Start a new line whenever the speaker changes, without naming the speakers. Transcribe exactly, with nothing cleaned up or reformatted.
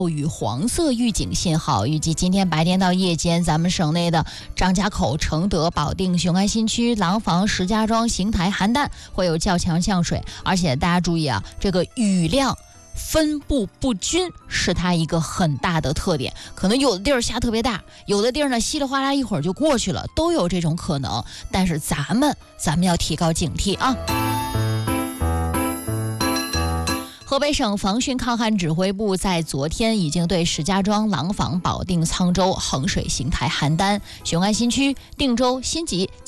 与黄色预警信号，预计今天白天到夜间，咱们省内的张家口、承德、保定、雄安新区、廊坊、石家庄、邢台、邯郸会有较强降水，而且大家注意啊，这个雨量分布不均是它一个很大的特点，可能有的地儿下特别大，有的地儿呢稀里哗啦一会儿就过去了，都有这种可能。但是咱们咱们要提高警惕啊！河北省防汛抗旱指挥部在昨天已经对石家庄、廊坊、保定、沧州、衡水、邢台、邯郸、雄安新区、定州、新集